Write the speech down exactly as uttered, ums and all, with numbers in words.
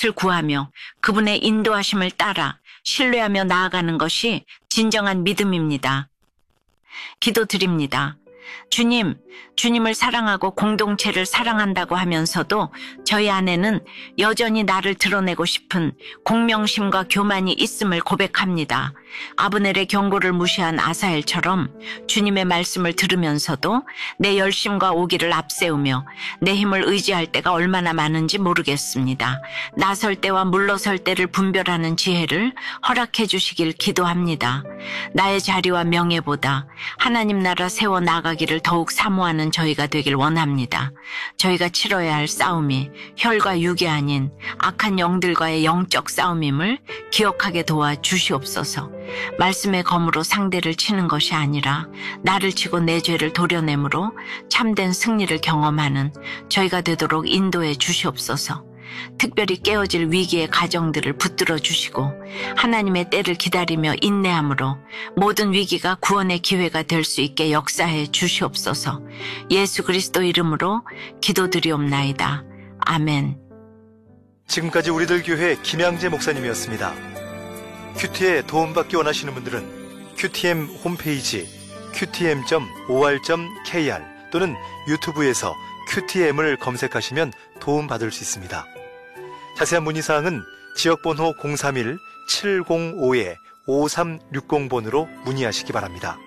것을 구하며 그분의 인도하심을 따라 신뢰하며 나아가는 것이 진정한 믿음입니다. 기도드립니다. 주님, 주님을 사랑하고 공동체를 사랑한다고 하면서도 저희 안에는 여전히 나를 드러내고 싶은 공명심과 교만이 있음을 고백합니다. 아브넬의 경고를 무시한 아사엘처럼 주님의 말씀을 들으면서도 내 열심과 오기를 앞세우며 내 힘을 의지할 때가 얼마나 많은지 모르겠습니다. 나설 때와 물러설 때를 분별하는 지혜를 허락해 주시길 기도합니다. 나의 자리와 명예보다 하나님 나라 세워 나가기를 더욱 사모하는 저희가 되길 원합니다. 저희가 치러야 할 싸움이 혈과 육이 아닌 악한 영들과의 영적 싸움임을 기억하게 도와 주시옵소서. 말씀의 검으로 상대를 치는 것이 아니라 나를 치고 내 죄를 도려내므로 참된 승리를 경험하는 저희가 되도록 인도해 주시옵소서. 특별히 깨어질 위기의 가정들을 붙들어 주시고 하나님의 때를 기다리며 인내함으로 모든 위기가 구원의 기회가 될 수 있게 역사해 주시옵소서. 예수 그리스도 이름으로 기도드리옵나이다. 아멘. 지금까지 우리들 교회 김양재 목사님이었습니다. 큐티에 도움받기 원하시는 분들은 큐티엠 홈페이지 큐티엠 닷 오알 닷 케이알 또는 유튜브에서 큐티엠을 검색하시면 도움받을 수 있습니다. 자세한 문의사항은 지역번호 공삼일 칠공오 오삼육공 번으로 문의하시기 바랍니다.